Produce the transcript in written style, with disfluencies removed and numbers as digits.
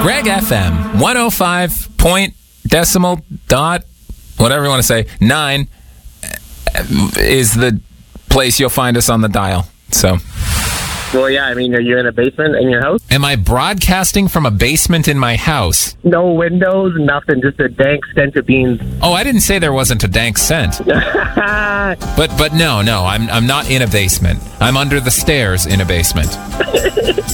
Greg FM, 105 point decimal dot, whatever you want to say, 9 is the place you'll find us on the dial. So, Well, yeah, I mean, are you in a basement in your house? am I broadcasting from a basement in my house? No windows, nothing, just a dank stench of beans. Oh, I didn't say there wasn't a dank scent. But no, I'm not in a basement. I'm under the stairs in a basement.